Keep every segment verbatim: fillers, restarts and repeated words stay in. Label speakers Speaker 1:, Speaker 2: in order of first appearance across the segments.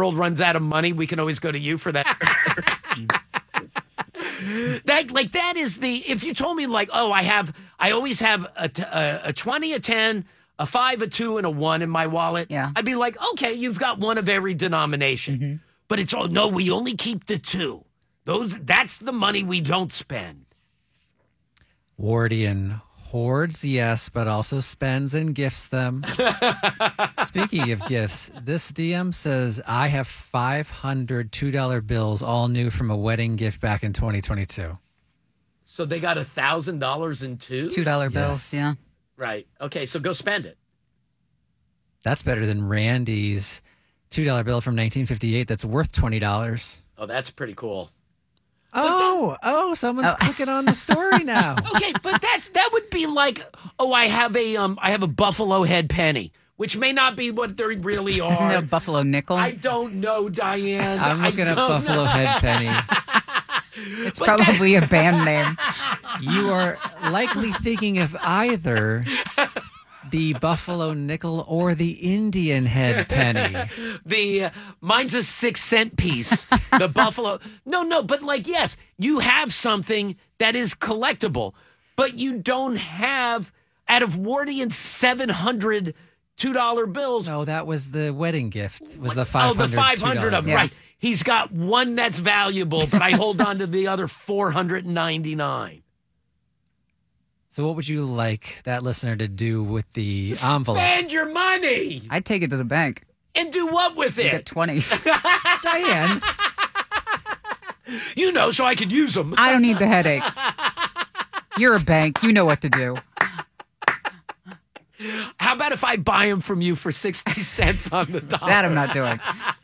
Speaker 1: world runs out of money, we can always go to you for that. That like that is the if you told me like oh I have I always have a, t- a, a twenty, a ten, a five, a two, and a one in my wallet.
Speaker 2: Yeah.
Speaker 1: I'd be like, okay, you've got one of every denomination. Mm-hmm. But it's all no, we only keep the two. Those that's the money we don't spend.
Speaker 3: Wardian hoards, yes, but also spends and gifts them. Speaking of gifts, this D M says, I have five hundred two dollar bills, all new from a wedding gift back in twenty twenty-two.
Speaker 1: So they got one thousand dollars in two?
Speaker 2: two dollar
Speaker 3: Yes.
Speaker 2: bills, yeah.
Speaker 1: Right. Okay, so go spend it.
Speaker 3: That's better than Randy's two dollar bill from nineteen fifty-eight that's worth twenty dollars.
Speaker 1: Oh, that's pretty cool.
Speaker 3: Oh, oh, someone's
Speaker 2: Oh.
Speaker 3: clicking on the story now.
Speaker 1: Okay, but that that would be like, oh, I have a um, I have a buffalo head penny, which may not be what they really are.
Speaker 2: Isn't it a buffalo nickel?
Speaker 1: I don't know, Diane.
Speaker 3: I'm looking
Speaker 1: I
Speaker 3: at
Speaker 1: don't
Speaker 3: Buffalo
Speaker 1: know.
Speaker 3: Head Penny.
Speaker 2: it's probably a band name.
Speaker 3: You are likely thinking of either the Buffalo Nickel or the Indian Head Penny.
Speaker 1: The uh, mine's a six cent piece. The buffalo. No, no, but like yes, you have something that is collectible, but you don't have out of Wardian's seven hundred two dollar bills.
Speaker 3: No, that was the wedding gift. It was the
Speaker 1: Oh,
Speaker 3: five hundred
Speaker 1: the five hundred of them,
Speaker 2: Yes.
Speaker 1: right. He's got one that's valuable, but I hold on to the other four hundred ninety-nine.
Speaker 3: So what would you like that listener to do with the envelope?
Speaker 1: Spend your money
Speaker 2: I'd take it to the bank.
Speaker 1: and do what with
Speaker 2: Get
Speaker 1: it?
Speaker 2: twenties.
Speaker 3: Diane,
Speaker 1: You know, so I could use them.
Speaker 2: I don't need the headache. You're a bank. You know what to do.
Speaker 1: How about if I buy them from you for sixty cents on the dollar?
Speaker 2: That I'm not doing.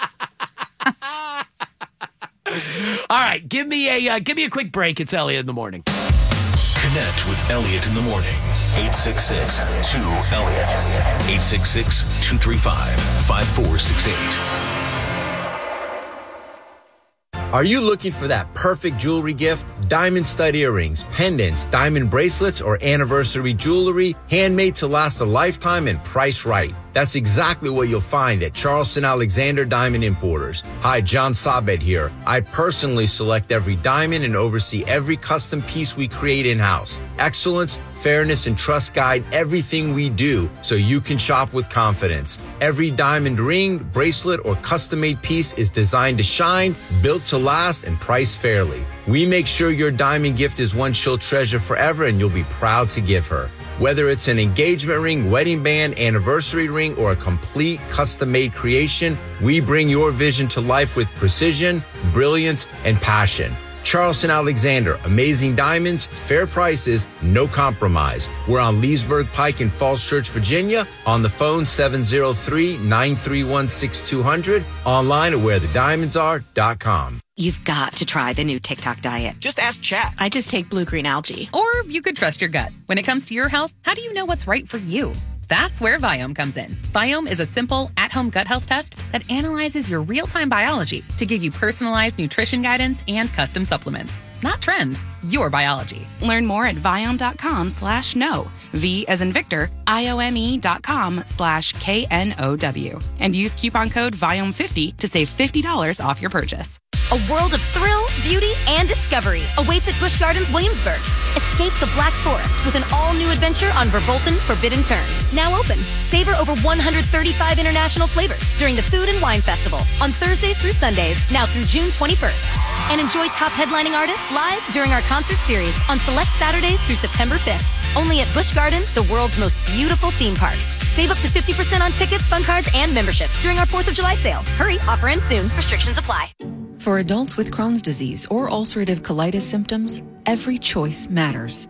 Speaker 1: All right, give me a uh, give me a quick break. It's Elliot in the morning.
Speaker 4: Connect with Elliot in the morning. eight six six two Elliot. eight six six two three five five four six eight.
Speaker 5: Are you looking for that perfect jewelry gift? Diamond stud earrings, pendants, diamond bracelets, or anniversary jewelry, handmade to last a lifetime and priced right. That's exactly what you'll find at Charleston Alexander Diamond Importers. Hi, John Sabet here. I personally select every diamond and oversee every custom piece we create in-house. Excellence, fairness, and trust guide everything we do so you can shop with confidence. Every diamond ring, bracelet, or custom-made piece is designed to shine, built to last, and priced fairly. We make sure your diamond gift is one she'll treasure forever and you'll be proud to give her. Whether it's an engagement ring, wedding band, anniversary ring, or a complete custom-made creation, we bring your vision to life with precision, brilliance, and passion. Charleston Alexander, amazing diamonds, fair prices, no compromise. We're on Leesburg Pike in Falls Church, Virginia. On the phone, seven oh three, nine three one, six two zero zero. Online at where the diamonds are dot com.
Speaker 6: You've got to try the new TikTok diet.
Speaker 7: Just ask chat.
Speaker 8: I just take blue-green algae.
Speaker 9: Or you could trust your gut. When it comes to your health, how do you know what's right for you? That's where Viome comes in. Viome is a simple, at-home gut health test that analyzes your real-time biology to give you personalized nutrition guidance and custom supplements. Not trends, your biology.
Speaker 8: Learn more at Viome.com slash no. V as in Victor, I-O-M-E dot com slash K-N-O-W. And use coupon code Viome fifty to save fifty dollars off your purchase.
Speaker 10: A world of thrill, beauty, and discovery awaits at Busch Gardens Williamsburg. Escape the Black Forest with an all-new adventure on Verbolten Forbidden Turn. Now open. Savor over one hundred thirty-five international flavors during the Food and Wine Festival on Thursdays through Sundays, now through June twenty-first. And enjoy top headlining artists live during our concert series on select Saturdays through September fifth. Only at Busch Gardens, the world's most beautiful theme park. Save up to fifty percent on tickets, fun cards, and memberships during our fourth of July sale. Hurry, offer ends soon. Restrictions apply.
Speaker 11: For adults with Crohn's disease or ulcerative colitis symptoms, every choice matters.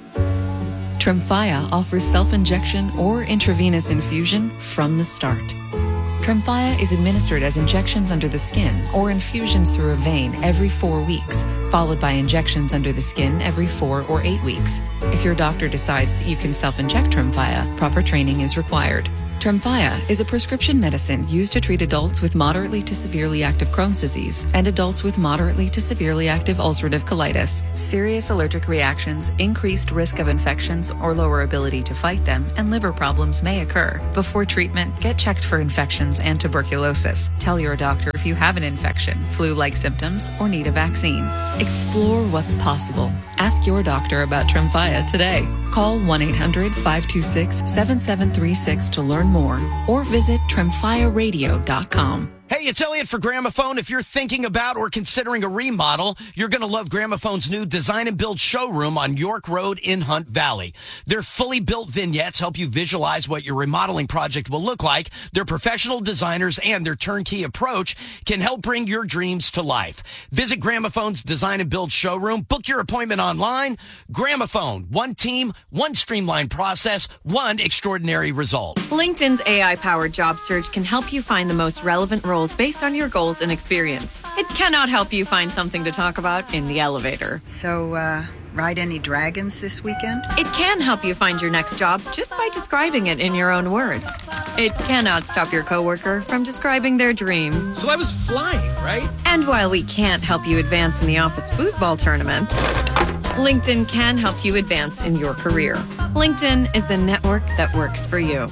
Speaker 11: Tremfya offers self-injection or intravenous infusion from the start. Tremfya is administered as injections under the skin or infusions through a vein every four weeks, followed by injections under the skin every four or eight weeks. If your doctor decides that you can self-inject Tremfya, proper training is required. Tremfya is a prescription medicine used to treat adults with moderately to severely active Crohn's disease and adults with moderately to severely active ulcerative colitis. Serious allergic reactions, increased risk of infections or lower ability to fight them, and liver problems may occur. Before treatment, get checked for infections and tuberculosis. Tell your doctor if you have an infection, flu-like symptoms, or need a vaccine. Explore what's possible. Ask your doctor about Tremfya today. Call one eight hundred five two six seven seven three six to learn more or visit tremfya radio dot com.
Speaker 7: Hey, it's Elliot for Gramophone. If you're thinking about or considering a remodel, you're going to love Gramophone's new Design and Build showroom on York Road in Hunt Valley. Their fully built vignettes help you visualize what your remodeling project will look like. Their professional designers and their turnkey approach can help bring your dreams to life. Visit Gramophone's Design and Build showroom. Book your appointment online. Gramophone, one team, one streamlined process, one extraordinary result.
Speaker 12: LinkedIn's A I-powered job search can help you find the most relevant roles based on your goals and experience. It cannot help you find something to talk about in the elevator.
Speaker 13: So, uh, ride any dragons this weekend?
Speaker 12: It can help you find your next job just by describing it in your own words. It cannot stop your coworker from describing their dreams.
Speaker 14: So I was flying, right?
Speaker 12: And while we can't help you advance in the office foosball tournament, LinkedIn can help you advance in your career. LinkedIn is the network that works for you.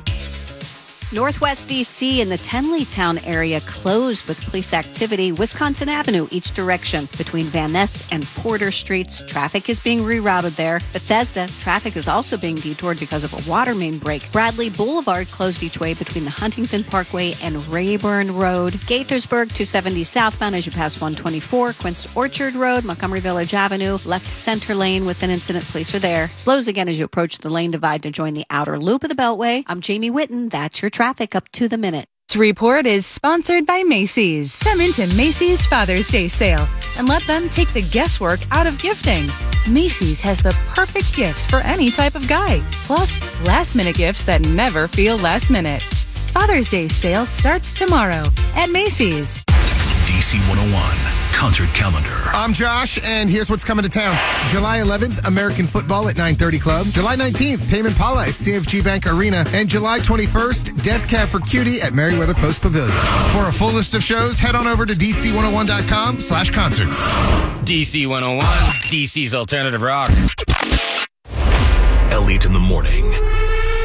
Speaker 15: Northwest D C and the Tenleytown area closed with police activity. Wisconsin Avenue, each direction. Between Van Ness and Porter Streets, traffic is being rerouted there. Bethesda, traffic is also being detoured because of a water main break. Bradley Boulevard closed each way between the Huntington Parkway and Rayburn Road. Gaithersburg, two seventy southbound as you pass one twenty-four. Quince Orchard Road, Montgomery Village Avenue, left center lane with an incident. Police are there. Slows again as you approach the lane divide to join the outer loop of the Beltway. I'm Jamie Whitten. That's your traffic up to the minute.
Speaker 16: This report is sponsored by Macy's. Come into Macy's Father's Day sale and let them take the guesswork out of gifting. Macy's has the perfect gifts for any type of guy, plus last-minute gifts that never feel last minute. Father's Day sale starts tomorrow at Macy's.
Speaker 4: D C one oh one Concert Calendar.
Speaker 17: I'm Josh, and here's what's coming to town. July eleventh, American Football at nine thirty Club. July nineteenth, Tame Impala at C F G Bank Arena. And July twenty-first, Death Cab for Cutie at Merriweather Post Pavilion. For a full list of shows, head on over to D C one oh one dot com slash concerts.
Speaker 18: D C one oh one, D C's alternative rock.
Speaker 4: Elliot in the morning.